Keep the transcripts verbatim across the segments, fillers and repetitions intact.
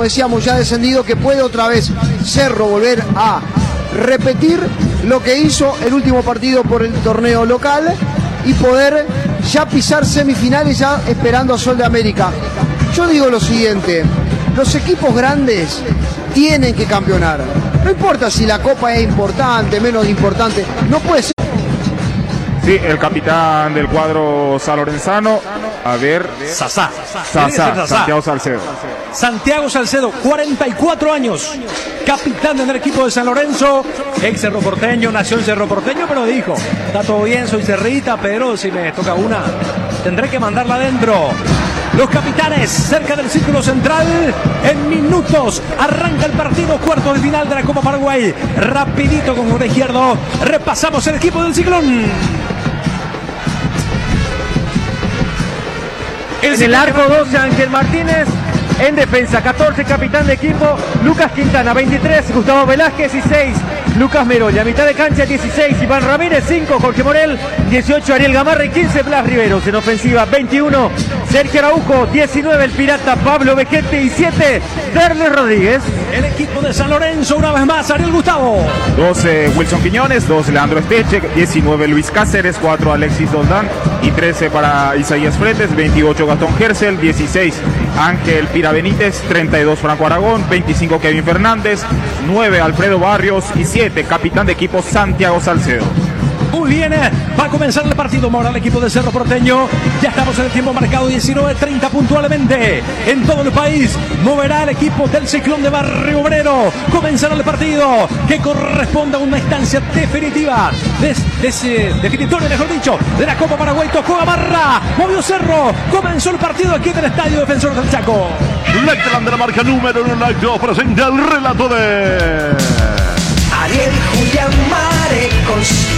decíamos, ya descendido, que puede otra vez Cerro volver a repetir lo que hizo el último partido por el torneo local y poder ya pisar semifinales, ya esperando a Sol de América. Yo digo lo siguiente, los equipos grandes tienen que campeonar. No importa si la copa es importante, menos importante, no puede ser. Sí, el capitán del cuadro sanlorenzano, a ver... Sasá. Sasá, Santiago Salcedo. Santiago Salcedo, cuarenta y cuatro años, capitán del equipo de San Lorenzo, ex Cerro Porteño, nació en Cerro Porteño, pero dijo, está todo bien, soy cerrita, pero si me toca una, tendré que mandarla adentro. Los capitanes cerca del círculo central, en minutos arranca el partido, cuarto de final de la Copa Paraguay. Rapidito con el izquierdo, repasamos el equipo del Ciclón. El en el arco doce, Ángel Martínez. En defensa, catorce, capitán de equipo, Lucas Quintana. Veintitrés, Gustavo Velázquez. Y seis, Lucas Merolla. Mitad de cancha, dieciséis, Iván Ramírez. cinco, Jorge Morel. dieciocho, Ariel Gamarra. Y quince, Blas Riveros. En ofensiva, veintiuno, Sergio Araujo. diecinueve, el pirata Pablo Vejete. Y siete, Derle Rodríguez. El equipo de San Lorenzo, una vez más, Ariel Gustavo. doce, Wilson Quiñones. dos, Leandro Esteche. diecinueve, Luis Cáceres. cuatro, Alexis Doldán. Y trece para Isaías Fretes. veintiocho, Gastón Gersel. dieciséis, Ángel Pira Benítez. treinta y dos, Franco Aragón. veinticinco, Kevin Fernández. nueve, Alfredo Barrios. Y siete, capitán de equipo Santiago Salcedo. Muy bien, va a comenzar el partido. Mora el equipo de Cerro Porteño. Ya estamos en el tiempo marcado, diecinueve treinta puntualmente. En todo el país moverá el equipo del Ciclón de Barrio Obrero. Comenzará el partido que corresponde a una instancia definitiva, des, des, definitoria, mejor dicho, de la Copa Paraguay. Tocó Gamarra, movió Cerro. Comenzó el partido aquí en el Estadio Defensor del Chaco. Lecterland de la marca número uno, Lacto, presenta el relato de Ariel Julián Marecos.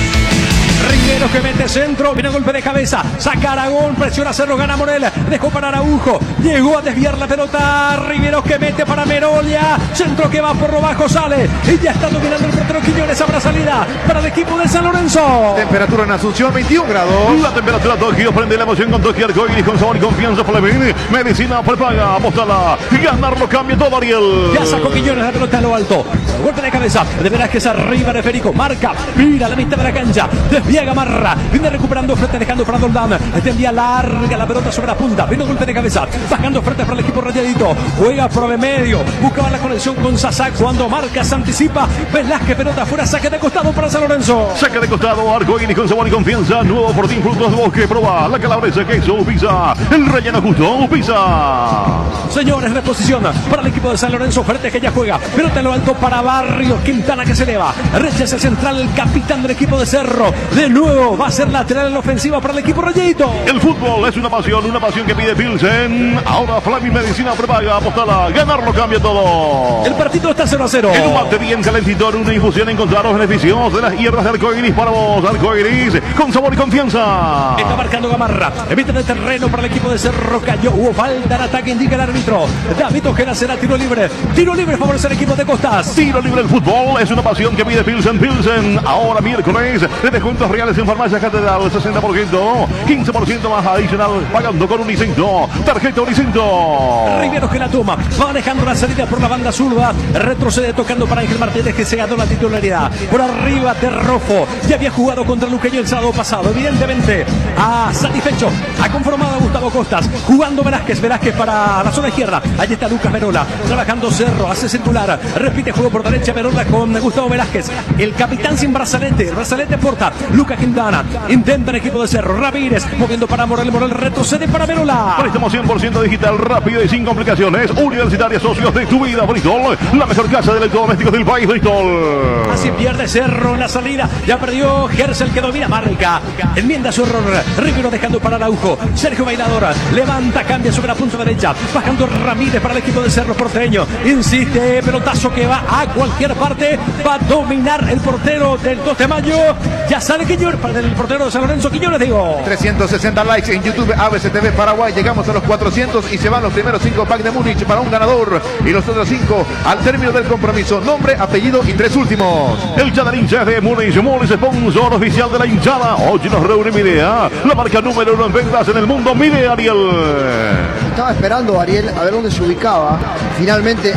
Riveros que mete centro, viene golpe de cabeza, saca Aragón, presiona Cerro, gana Morel, dejó para Araujo, llegó a desviar la pelota, Riveros que mete para Merolia, centro que va por lo bajo, sale, y ya está dominando el portero Quiñones, habrá salida para el equipo de San Lorenzo. Temperatura en Asunción, veintiún grados. La temperatura Tokio, prende la emoción con Tokio Arcoiris, con sabor y confianza, Fleming, medicina prepaga, apostala, ganarlo cambia todo, Ariel. Ya sacó Quiñones la pelota a lo alto, golpe de cabeza, de Velázquez arriba de Federico, marca, mira la mitad de la cancha, desvía Gamarra, viene recuperando frente, dejando para Doldán, este envía larga la pelota sobre la punta, viene golpe de cabeza, bajando frente para el equipo rayadito, juega por el medio, buscaba la conexión con Sasá, cuando marca, se anticipa, Velázquez, pelota afuera, saque de costado para San Lorenzo. Saque de costado, Arcoiris con sabor y confianza, nuevo Fortín Frutos de Bosque, proba la calabresa, queso, pizza, el relleno justo, pizza. Señores, reposición para el equipo de San Lorenzo, frente que ya juega, pelota en lo alto para Barrios, Quintana que se eleva, rechaza el central, el capitán del equipo de Cerro, de nuevo va a ser lateral en la ofensiva para el equipo rayadito. El fútbol es una pasión, una pasión que pide Pilsen. Ahora Flavio Medicina prepaga, apostala, ganarlo cambia todo. El partido está cero a cero. En un mate bien calentito, en una infusión encontrar los beneficios de las hierbas de Arcoiris para vos. Arcoiris con sabor y confianza. Está marcando Gamarra, evita de terreno para el equipo de Cerro, cayó, hubo falta en ataque, indica el árbitro. David Ojeda será tiro libre, tiro libre favorece al equipo de Costas. Tiro libre, el fútbol es una pasión que pide Pilsen. Pilsen, ahora miércoles, de descuentos reales en Farmacia Catedral, sesenta por ciento, quince por ciento más adicional, pagando con Unicentro, tarjeta Unicentro. Riveros que la toma, va manejando la salida por la banda zurda, retrocede tocando para Ángel Martínez que se ganó la titularidad. Por arriba Terrofo, ya había jugado contra Luqueño el sábado pasado, evidentemente ha satisfecho, ha conformado a Gustavo Costas, jugando Velázquez, Velázquez para la zona izquierda, allí está Lucas Merola, trabajando Cerro, hace circular, repite juego por derecha Merola con Gustavo Velázquez, el capitán sin brazalete, el brazalete porta, Lucas Quintana, intenta el equipo de Cerro, Ramírez, moviendo para Morel, Morel retrocede para Merola. Préstamo cien por ciento digital, rápido y sin complicaciones, Universitaria Socios de tu vida, Bristol, la mejor casa de electrodomésticos del país, Bristol. Así pierde Cerro en la salida, ya perdió Gersel que domina, marca, enmienda su error, Rivero dejando para Araujo, Sergio Bailador, levanta, cambia sobre la punta derecha, bajando Ramírez para el equipo de Cerro Porteño, insiste, pelotazo que va a cualquier parte, va a dominar el portero del dos de mayo, ya sale Quiñones, para el portero de San Lorenzo, Quiñones digo. trescientos sesenta likes en YouTube, A B C T V Paraguay, llegamos a los cuatrocientos y se van los primeros cinco packs de Múnich para un ganador y los otros cinco al término del compromiso, nombre, apellido y tres últimos. El Chadarincha de Múnich, Múnich, sponsor oficial de la hinchada. Hoy nos reúne Midea, la marca número uno en ventas en el mundo, Midea, Ariel. Estaba esperando Ariel a ver dónde se ubicaba, finalmente